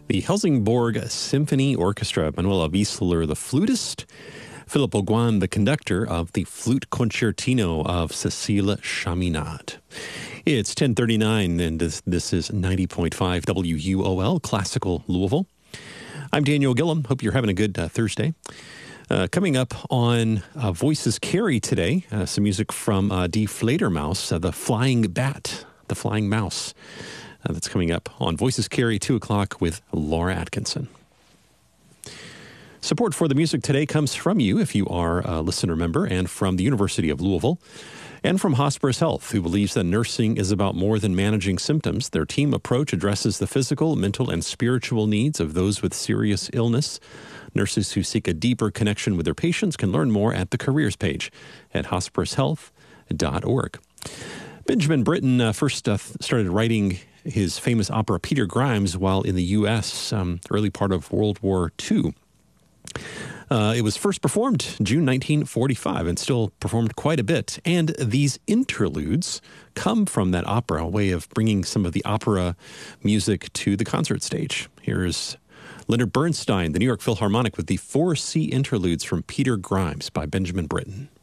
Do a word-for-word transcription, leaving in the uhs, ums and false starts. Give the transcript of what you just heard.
The Helsingborg Symphony Orchestra, Manuela Wiesler, the flutist, Philip Augouin, the conductor of the Flute Concertino of Cécile Chaminade. It's ten thirty-nine, and this, this is ninety point five W U O L, Classical Louisville. I'm Daniel Gillum. Hope you're having a good uh, Thursday. Uh, coming up on uh, Voices Carry today, uh, some music from uh, Die Fledermaus, uh, the Flying Bat, the Flying Mouse. Uh, that's coming up on Voices Carry, two o'clock with Laura Atkinson. Support for the music today comes from you, if you are a listener member, and from the University of Louisville, and from Hospice Health, who believes that nursing is about more than managing symptoms. Their team approach addresses the physical, mental, and spiritual needs of those with serious illness. Nurses who seek a deeper connection with their patients can learn more at the careers page at hospice health dot org. Benjamin Britten uh, first uh, started writing his famous opera Peter Grimes while in the U S um, early part of World War Two. Uh, it was first performed June nineteen forty-five and still performed quite a bit. And these interludes come from that opera, a way of bringing some of the opera music to the concert stage. Here's Leonard Bernstein, the New York Philharmonic, with the Four Sea Interludes from Peter Grimes by Benjamin Britten.